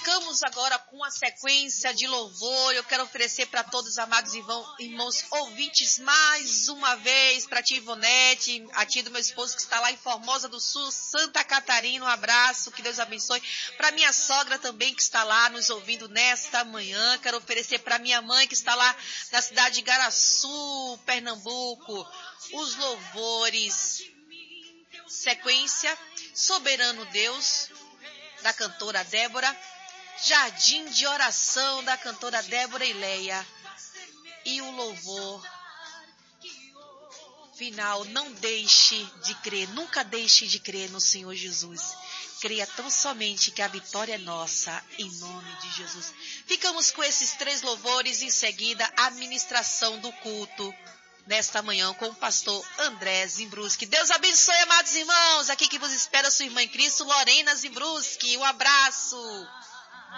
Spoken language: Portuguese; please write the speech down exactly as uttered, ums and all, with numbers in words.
ficamos agora com a sequência de louvor. Eu quero oferecer para todos os amados irmãos ouvintes mais uma vez, para ti, Ivonete, a ti do meu esposo que está lá em Formosa do Sul, Santa Catarina, um abraço, que Deus abençoe. Para minha sogra também que está lá nos ouvindo nesta manhã, quero oferecer para minha mãe que está lá na cidade de Igaraçu, Pernambuco, os louvores. Sequência, Soberano Deus, da cantora Débora, Jardim de Oração, da cantora Débora e Leia, e o louvor final, Não deixe de crer, nunca deixe de crer no Senhor Jesus. Creia tão somente que a vitória é nossa, em nome de Jesus. Ficamos com esses três louvores, em seguida a ministração do culto nesta manhã com o pastor André Zimbruski. Deus abençoe, amados irmãos. Aqui que vos espera sua irmã em Cristo, Lorena Zimbruski. Um abraço.